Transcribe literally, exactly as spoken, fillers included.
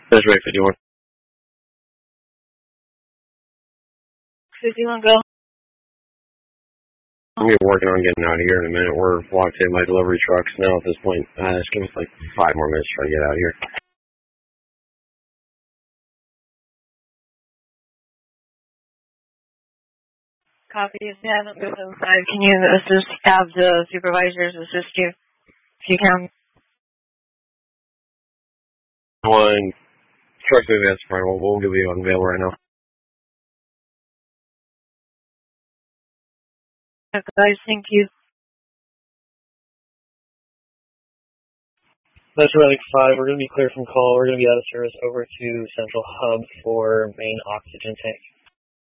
That's right, fifty-one. fifty-one, go. I'm gonna be working on getting out of here in a minute. We're locked in my delivery trucks now at this point. Uh, just give us like five more minutes to try to get out of here. Copy. If you haven't moved inside, can you assist, have the supervisors assist you if you can? One, truck moving, that's fine. We'll, we'll give you on bail right now. Guys, thank you. That's Relic five. We're going to be clear from call. We're going to be out of service over to Central Hub for main oxygen tank.